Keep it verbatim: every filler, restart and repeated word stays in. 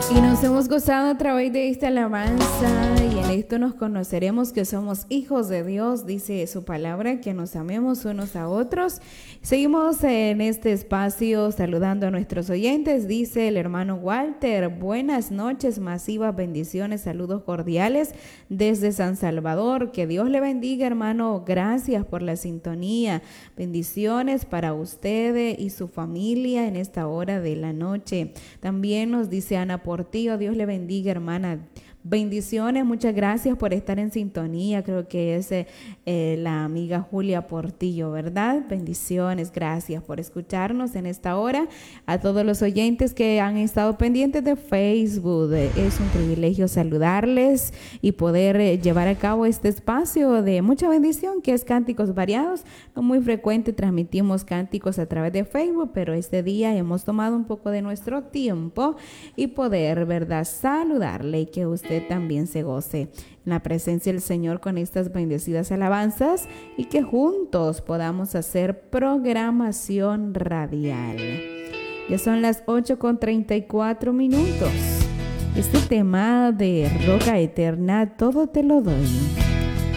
Y nos hemos gozado a través de esta alabanza y en esto nos conoceremos que somos hijos de Dios, dice su palabra, que nos amemos unos a otros. Seguimos en este espacio saludando a nuestros oyentes, dice el hermano Walter, buenas noches, masivas bendiciones, saludos cordiales desde San Salvador, que Dios le bendiga hermano, gracias por la sintonía, bendiciones para usted y su familia en esta hora de la noche. También nos dice Ana Portillo, Dios le bendiga hermana, bendiciones, muchas gracias por estar en sintonía, creo que es eh, la amiga Julia Portillo, ¿verdad? Bendiciones, gracias por escucharnos en esta hora, a todos los oyentes que han estado pendientes de Facebook, es un privilegio saludarles y poder eh, llevar a cabo este espacio de mucha bendición que es Cánticos Variados, no muy frecuente transmitimos cánticos a través de Facebook, pero este día hemos tomado un poco de nuestro tiempo y poder, ¿verdad?, saludarle y que usted también se goce en la presencia del Señor con estas bendecidas alabanzas y que juntos podamos hacer programación radial. Ya son las ocho con treinta y cuatro minutos. Este tema de Roca Eterna, todo te lo doy.